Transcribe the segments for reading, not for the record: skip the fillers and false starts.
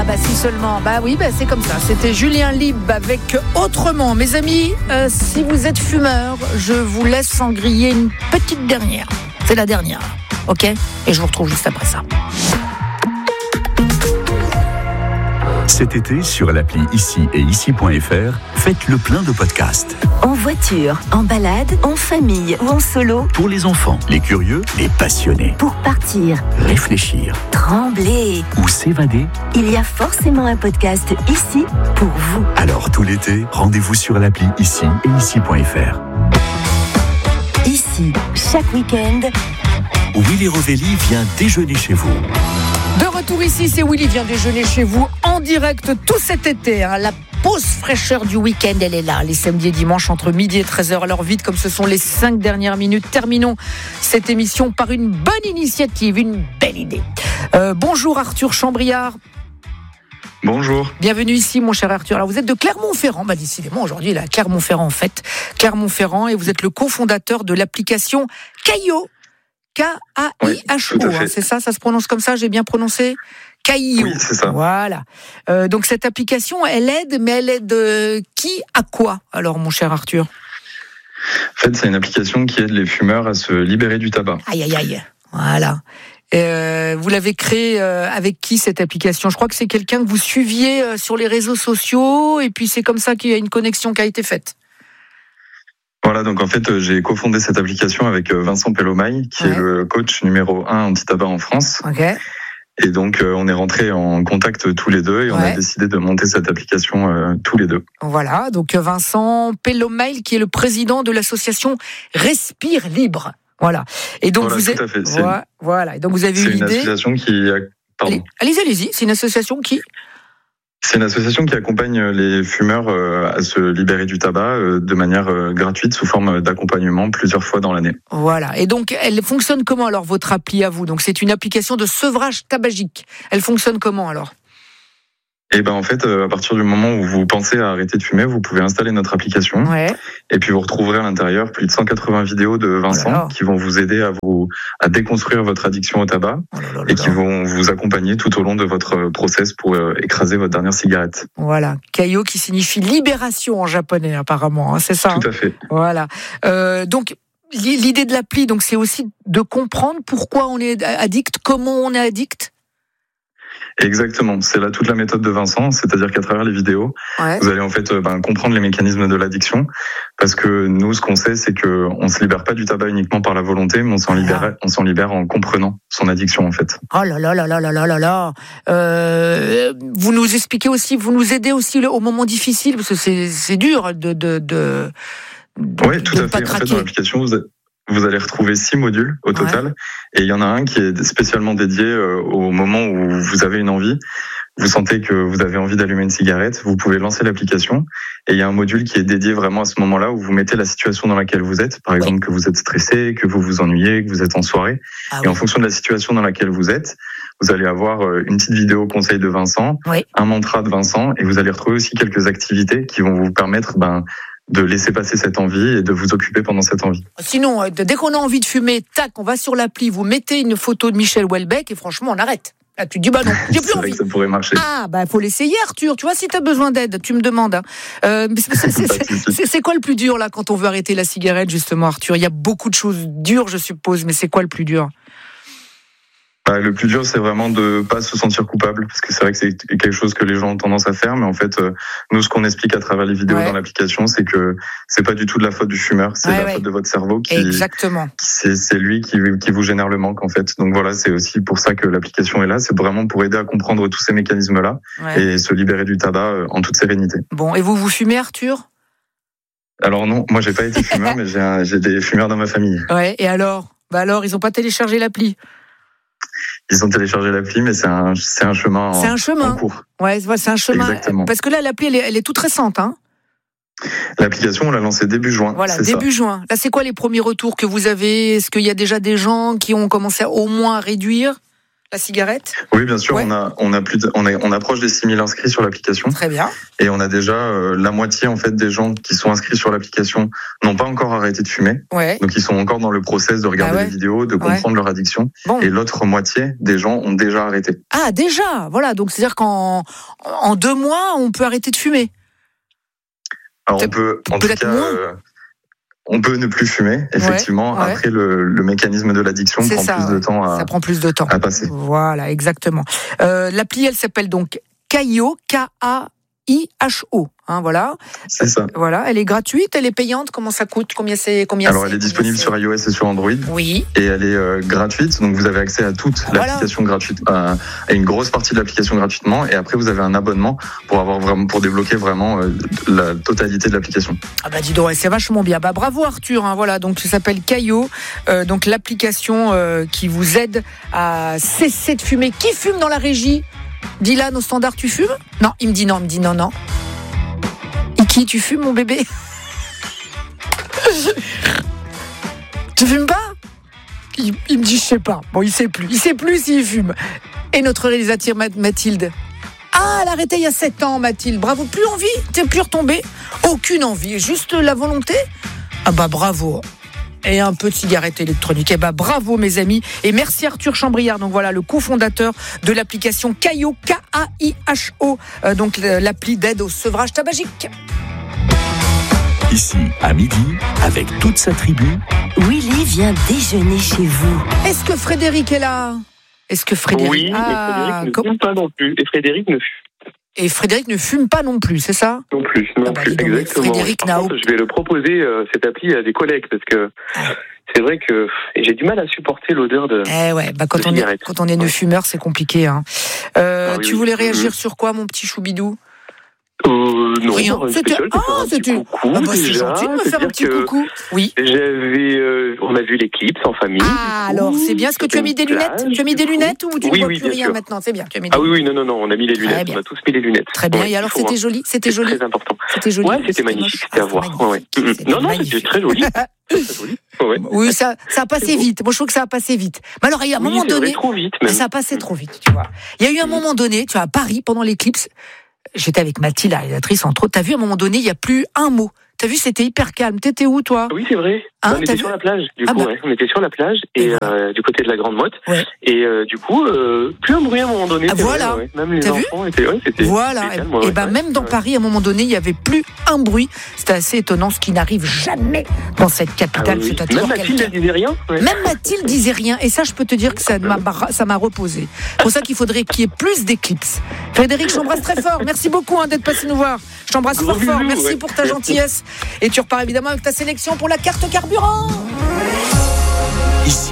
bah si seulement. Bah oui, bah c'est comme ça. C'était Julien Lieb avec Autrement. Mes amis, si vous êtes fumeur, je vous laisse en griller une petite dernière. C'est la dernière, ok ? Et je vous retrouve juste après ça. Cet été, sur l'appli Ici et Ici.fr, faites le plein de podcasts. En voiture, en balade, en famille ou en solo. Pour les enfants, les curieux, les passionnés. Pour partir, Réfléchir trembler. ou s'évader. Il y a forcément un podcast ici pour vous. Alors tout l'été, rendez-vous sur l'appli Ici et Ici.fr. Ici, chaque week-end, Willy Rovelli vient déjeuner chez vous. De retour ici, c'est Willy vient déjeuner chez vous en direct tout cet été. La pause fraîcheur du week-end, elle est là. Les samedis et dimanches entre midi et 13h. Alors vite, comme ce sont les 5 dernières minutes, terminons cette émission par une bonne initiative, une belle idée. Bonjour Arthur Chambriard. Bonjour. Bienvenue ici, mon cher Arthur. Alors, vous êtes de Clermont-Ferrand. Décidément, aujourd'hui, il est à Clermont-Ferrand, en fait. Clermont-Ferrand, et vous êtes le cofondateur de l'application Kayyo. K-A-I-H-O. Oui, tout à fait. C'est ça se prononce comme ça, j'ai bien prononcé Kayyo. Oui, c'est ça. Voilà. Donc, cette application, elle aide, mais elle aide qui à quoi, alors, mon cher Arthur ? En fait, c'est une application qui aide les fumeurs à se libérer du tabac. Aïe, aïe, aïe. Voilà. Vous l'avez créée avec qui, cette application ? Je crois que c'est quelqu'un que vous suiviez sur les réseaux sociaux, et puis c'est comme ça qu'il y a une connexion qui a été faite. Voilà, donc en fait, j'ai cofondé cette application avec Vincent Pellomaille, qui est le coach numéro 1 anti-tabac en France. Ok. Et donc, on est rentrés en contact tous les deux et on a décidé de monter cette application tous les deux. Voilà, donc Vincent Pellomaille, qui est le président de l'association Respire Libre. Voilà. Et donc Voilà, vous tout à fait. Voilà. Et donc vous avez eu l'idée. C'est une association qui... Pardon. Allez-y. C'est une association qui... C'est une association qui accompagne les fumeurs à se libérer du tabac de manière gratuite sous forme d'accompagnement plusieurs fois dans l'année. Voilà. Et donc, elle fonctionne comment alors, votre appli à vous ? Donc, c'est une application de sevrage tabagique. Elle fonctionne comment alors ? Et ben en fait, à partir du moment où vous pensez à arrêter de fumer, vous pouvez installer notre application. Et puis vous retrouverez à l'intérieur plus de 180 vidéos de Vincent qui vont vous aider à déconstruire votre addiction au tabac et qui vont vous accompagner tout au long de votre process pour écraser votre dernière cigarette. Voilà, Kayyo qui signifie libération en japonais apparemment, hein, c'est ça. Tout à fait. Voilà. Donc l'idée de l'appli, donc c'est aussi de comprendre pourquoi on est addict, comment on est addict. Exactement, c'est là toute la méthode de Vincent, c'est-à-dire qu'à travers les vidéos, vous allez en fait comprendre les mécanismes de l'addiction, parce que nous, ce qu'on sait, c'est que on se libère pas du tabac uniquement par la volonté, mais on s'en libère en comprenant son addiction en fait. Oh là là là là là là là là. Vous nous expliquez aussi, vous nous aidez aussi au moment difficile, parce que c'est dur de oui, tout à fait. En fait, dans l'application, vous allez retrouver 6 modules au total, et il y en a un qui est spécialement dédié au moment où vous avez une envie. Vous sentez que vous avez envie d'allumer une cigarette, vous pouvez lancer l'application, et il y a un module qui est dédié vraiment à ce moment-là où vous mettez la situation dans laquelle vous êtes, par exemple que vous êtes stressé, que vous vous ennuyez, que vous êtes en soirée, et en fonction de la situation dans laquelle vous êtes, vous allez avoir une petite vidéo conseil de Vincent, un mantra de Vincent, et vous allez retrouver aussi quelques activités qui vont vous permettre de laisser passer cette envie et de vous occuper pendant cette envie. Sinon, dès qu'on a envie de fumer, tac, on va sur l'appli, vous mettez une photo de Michel Houellebecq et franchement, on arrête. Là, tu te dis, non, j'ai plus envie. C'est vrai que ça pourrait marcher. Faut l'essayer, Arthur. Tu vois, si t'as besoin d'aide, tu me demandes. C'est quoi le plus dur, là, quand on veut arrêter la cigarette, justement, Arthur ? Il y a beaucoup de choses dures, je suppose, mais c'est quoi le plus dur ? Le plus dur, c'est vraiment de pas se sentir coupable, parce que c'est vrai que c'est quelque chose que les gens ont tendance à faire, mais en fait, nous, ce qu'on explique à travers les vidéos dans l'application, c'est que c'est pas du tout de la faute du fumeur, c'est la faute de votre cerveau Exactement. C'est lui qui vous génère le manque, en fait. Donc voilà, c'est aussi pour ça que l'application est là, c'est vraiment pour aider à comprendre tous ces mécanismes-là et se libérer du tabac en toute sérénité. Bon, et vous fumez, Arthur ? Alors non, moi j'ai pas été fumeur, mais j'ai des fumeurs dans ma famille. Ouais, et alors ? Ils ont pas téléchargé l'appli ? Ils ont téléchargé l'appli, mais c'est un chemin en cours. Ouais, c'est un chemin. Exactement. Parce que là, l'appli, elle est toute récente, hein. L'application, on l'a lancée début juin. Voilà, début juin. Là, c'est quoi les premiers retours que vous avez ? Est-ce qu'il y a déjà des gens qui ont commencé au moins à réduire ? la cigarette? Oui, bien sûr, on approche des 6 000 inscrits sur l'application. Très bien. Et on a déjà la moitié en fait des gens qui sont inscrits sur l'application n'ont pas encore arrêté de fumer. Ouais. Donc ils sont encore dans le process de regarder les vidéos, de comprendre leur addiction. Bon. Et l'autre moitié des gens ont déjà arrêté. Ah, déjà, voilà. Donc c'est-à-dire qu'en 2 mois, on peut arrêter de fumer. Alors on peut, en tout cas, on peut ne plus fumer, effectivement. Ouais. Après, le mécanisme de l'addiction prend plus de temps ça prend plus de temps à passer. Voilà, exactement. L'appli, elle s'appelle donc Kaiho, K-A-I-H-O. Voilà. C'est ça. Voilà, elle est gratuite, elle est payante. Comment ça coûte? Combien Alors, elle est disponible sur iOS et sur Android. Oui. Et elle est gratuite, donc vous avez accès à toute l'application gratuite, à une grosse partie de l'application gratuitement. Et après, vous avez un abonnement pour débloquer vraiment la totalité de l'application. Ah bah dis donc, c'est vachement bien. Bah bravo Arthur. Voilà, donc ça s'appelle Kaiho, donc l'application qui vous aide à cesser de fumer. Qui fume dans la régie? Dylan, au standard, tu fumes? Non, il me dit non. Iki, tu fumes, mon bébé? Tu fumes pas? Il me dit, je sais pas. Bon, il sait plus s'il fume. Et notre réalisatrice Mathilde. Ah, elle a arrêté il y a 7 ans, Mathilde. Bravo, plus envie? T'es plus retombée? Aucune envie, juste la volonté? Ah bah bravo. Et un peu de cigarette électronique. Eh ben bravo mes amis. Et merci Arthur Chambriard, donc voilà le cofondateur de l'application Kaiho, K-A-I-H-O, donc l'appli d'aide au sevrage tabagique. Ici, à midi, avec toute sa tribu, Willy vient déjeuner chez vous. Est-ce que Frédéric est là? Oui, mais Frédéric ne fume pas non plus. Et Frédéric ne fume pas non plus, c'est ça? Non plus, exactement. Frédéric Par contre, je vais le proposer, cette appli, à des collègues, parce que c'est vrai que j'ai du mal à supporter l'odeur de cigarette. Quand on est ne fumeur, c'est compliqué. Tu voulais réagir sur quoi, mon petit choubidou? Non, rien. C'était coucou. C'est gentil de me faire un petit coucou. Oui. On a vu l'éclipse en famille. Ah, alors c'est bien. Est-ce que tu as mis des lunettes? Tu as mis des lunettes ou tu ne vois plus rien maintenant? C'est bien. Non, on a mis les lunettes. On a tous mis les lunettes. Très bien. Et alors c'était joli? C'était joli. Très important. C'était joli. Ouais, c'était magnifique. C'était à voir. Non, c'était très joli. Oui, ça a passé vite. Moi, je trouve que ça a passé vite. Mais alors, il y a un moment donné, trop vite, même. Ça a passé trop vite, tu vois. Il y a eu un moment donné, tu vois, à Paris, pendant l'éclipse, j'étais avec Mathilde, la réalisatrice, entre autres. T'as vu, à un moment donné, il n'y a plus un mot. T'as vu, c'était hyper calme. T'étais où, toi? Oui, c'est vrai. On était sur la plage, on était sur la plage, et du côté de la Grande Motte. Ouais. Et du coup, plus un bruit à un moment donné. Voilà. Vrai, même les enfants étaient... Voilà. Et même dans Paris, à un moment donné, il n'y avait plus un bruit. C'était assez étonnant, ce qui n'arrive jamais dans cette capitale. Même Mathilde ne disait rien. Même Mathilde disait rien. Et ça, je peux te dire que ça m'a reposé. C'est pour ça qu'il faudrait qu'il y ait plus d'éclipses. Frédéric, je t'embrasse très fort. Merci beaucoup d'être passé nous voir. Je t'embrasse fort. Merci pour ta gentillesse. Et tu repars évidemment avec ta sélection pour la carte carburant. Ici.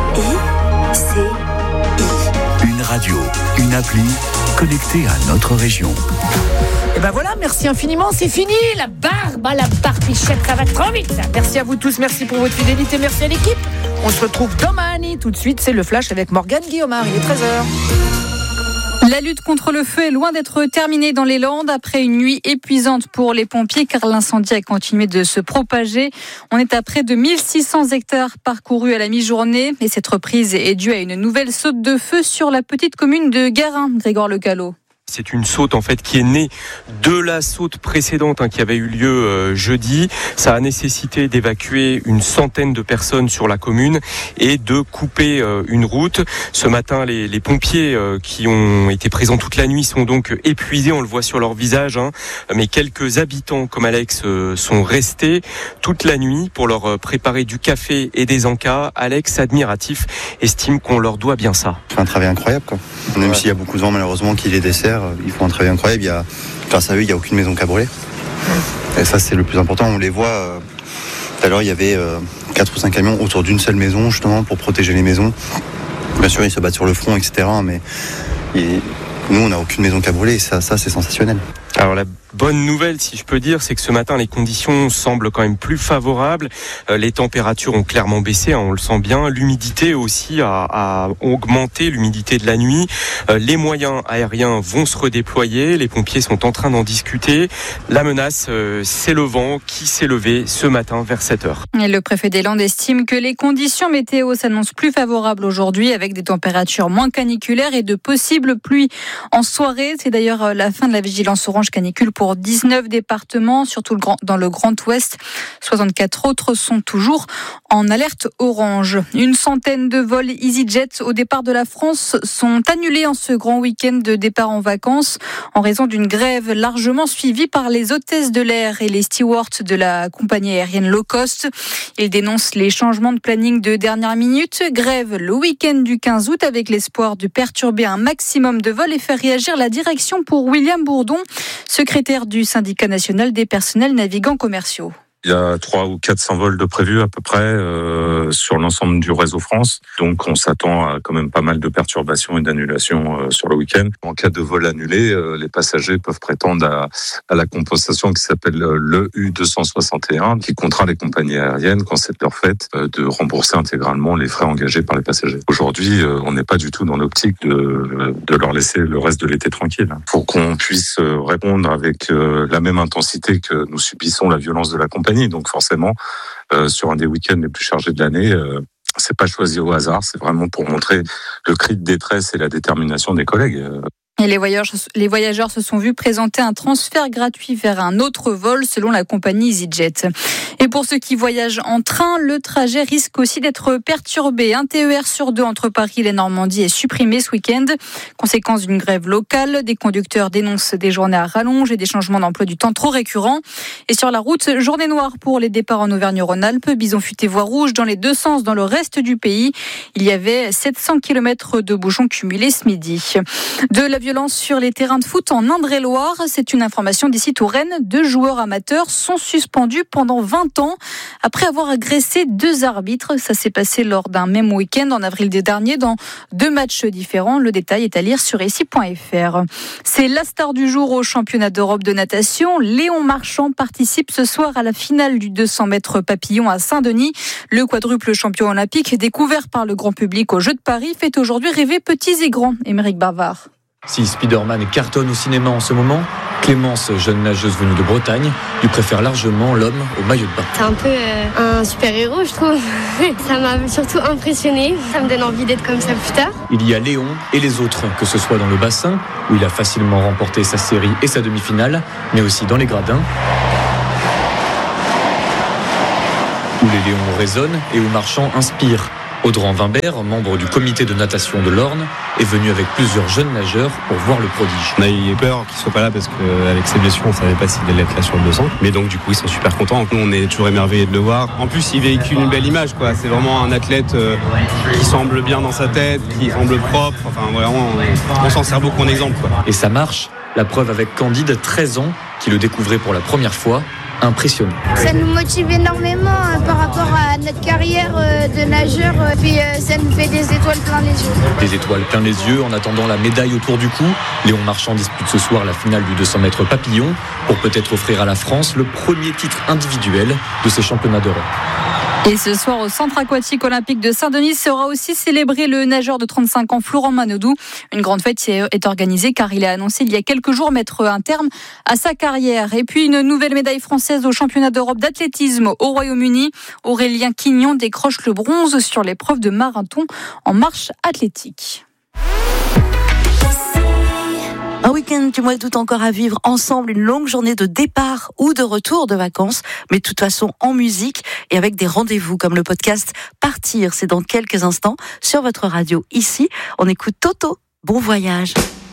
Une radio, une appli connectée à notre région. Et ben voilà, merci infiniment, c'est fini. La barbichette, ça va trop vite. Merci à vous tous, merci pour votre fidélité, merci à l'équipe. On se retrouve demain, tout de suite, c'est le flash avec Morgane Guillaumard, il est 13h. La lutte contre le feu est loin d'être terminée dans les Landes après une nuit épuisante pour les pompiers car l'incendie a continué de se propager. On est à près de 1600 hectares parcourus à la mi-journée et cette reprise est due à une nouvelle saute de feu sur la petite commune de Garin, Grégoire Lecallot. C'est une saute en fait qui est née de la saute précédente qui avait eu lieu jeudi. Ça a nécessité d'évacuer une centaine de personnes sur la commune et de couper une route. Ce matin, les pompiers qui ont été présents toute la nuit sont donc épuisés, on le voit sur leur visage. Mais quelques habitants comme Alex sont restés toute la nuit pour leur préparer du café et des encas. Alex, admiratif, estime qu'on leur doit bien ça. C'est un travail incroyable, quoi. Même s'il y a beaucoup de vent malheureusement qui les dessert, ils font un travail incroyable. Grâce à eux, il n'y a aucune maison qui a brûlé. Et ça, c'est le plus important. On les voit. Tout à l'heure, il y avait 4 ou 5 camions autour d'une seule maison, justement, pour protéger les maisons. Bien sûr, ils se battent sur le front, etc. Mais nous, on n'a aucune maison qui a brûlé. Et ça, c'est sensationnel. Alors la bonne nouvelle, si je peux dire, c'est que ce matin, les conditions semblent quand même plus favorables. Les températures ont clairement baissé, on le sent bien. L'humidité aussi a augmenté, l'humidité de la nuit. Les moyens aériens vont se redéployer. Les pompiers sont en train d'en discuter. La menace, c'est le vent qui s'est levé ce matin vers 7h. Et le préfet des Landes estime que les conditions météo s'annoncent plus favorables aujourd'hui, avec des températures moins caniculaires et de possibles pluies en soirée. C'est d'ailleurs la fin de la vigilance orange canicule pour 19 départements, surtout dans le Grand Ouest. 64 autres sont toujours en alerte orange. Une centaine de vols EasyJet au départ de la France sont annulés en ce grand week-end de départ en vacances en raison d'une grève largement suivie par les hôtesses de l'air et les stewards de la compagnie aérienne low cost. Ils dénoncent les changements de planning de dernière minute. Grève le week-end du 15 août avec l'espoir de perturber un maximum de vols et faire réagir la direction pour William Bourdon, secrétaire du syndicat national des personnels navigants commerciaux. Il y a 300 ou 400 vols de prévus à peu près sur l'ensemble du réseau France. Donc on s'attend à quand même pas mal de perturbations et d'annulations sur le week-end. En cas de vol annulé, les passagers peuvent prétendre à la compensation qui s'appelle le U261, qui contraint les compagnies aériennes, quand c'est leur fête, de rembourser intégralement les frais engagés par les passagers. Aujourd'hui, on n'est pas du tout dans l'optique de leur laisser le reste de l'été tranquille. Pour qu'on puisse répondre avec la même intensité que nous subissons la violence de la compagnie. Donc forcément, sur un des week-ends les plus chargés de l'année, c'est pas choisi au hasard, c'est vraiment pour montrer le cri de détresse et la détermination des collègues. Et les voyageurs se sont vus présenter un transfert gratuit vers un autre vol selon la compagnie EasyJet. Et pour ceux qui voyagent en train, le trajet risque aussi d'être perturbé. Un TER sur 2 entre Paris et la Normandie est supprimé ce week-end. Conséquence d'une grève locale, des conducteurs dénoncent des journées à rallonge et des changements d'emploi du temps trop récurrents. Et sur la route, journée noire pour les départs en Auvergne-Rhône-Alpes. Bison futé voie rouge dans les deux sens dans le reste du pays. Il y avait 700 km de bouchons cumulés ce midi. De la violence sur les terrains de foot en Indre-et-Loire. C'est une information d'ici Touraine. 2 joueurs amateurs sont suspendus pendant 20 ans après avoir agressé 2 arbitres. Ça s'est passé lors d'un même week-end en avril dernier dans 2 matchs différents. Le détail est à lire sur ici.fr. C'est la star du jour au championnat d'Europe de natation. Léon Marchand participe ce soir à la finale du 200 mètres papillon à Saint-Denis. Le quadruple champion olympique, découvert par le grand public aux Jeux de Paris, fait aujourd'hui rêver petits et grands. Émeric Bavard. Si Spider-Man cartonne au cinéma en ce moment, Clémence, jeune nageuse venue de Bretagne, lui préfère largement l'homme au maillot de bain. C'est un peu un super-héros, je trouve. Ça m'a surtout impressionné. Ça me donne envie d'être comme ça plus tard. Il y a Léon et les autres, que ce soit dans le bassin, où il a facilement remporté sa série et sa demi-finale, mais aussi dans les gradins, où les Léons résonnent et où Marchand inspire. Audran Wimbert, membre du comité de natation de l'Orne, est venu avec plusieurs jeunes nageurs pour voir le prodige. On a eu peur qu'il ne soit pas là parce qu'avec ses blessures, on ne savait pas s'il allait être là sur le 200. Mais donc du coup, ils sont super contents. Nous, on est toujours émerveillés de le voir. En plus, il véhicule une belle image, quoi. C'est vraiment un athlète qui semble bien dans sa tête, qui semble propre. Enfin, voilà, on s'en sert beaucoup en exemple, quoi. Et ça marche. La preuve avec Candide, 13 ans, qui le découvrait pour la première fois. Impressionnant. Ça nous motive énormément par rapport à notre carrière de nageur, puis ça nous fait des étoiles plein les yeux. Des étoiles plein les yeux en attendant la médaille autour du cou. Léon Marchand dispute ce soir la finale du 200 mètres papillon pour peut-être offrir à la France le premier titre individuel de ces championnats d'Europe. Et ce soir, au Centre aquatique olympique de Saint-Denis, sera aussi célébré le nageur de 35 ans, Florent Manodou. Une grande fête est organisée car il a annoncé il y a quelques jours mettre un terme à sa carrière. Et puis une nouvelle médaille française au championnat d'Europe d'athlétisme au Royaume-Uni. Aurélien Quignon décroche le bronze sur l'épreuve de marathon en marche athlétique. Un week-end du mois d'août encore à vivre ensemble, une longue journée de départ ou de retour de vacances, mais de toute façon en musique et avec des rendez-vous comme le podcast Partir. C'est dans quelques instants sur votre radio ici. On écoute Toto. Bon voyage.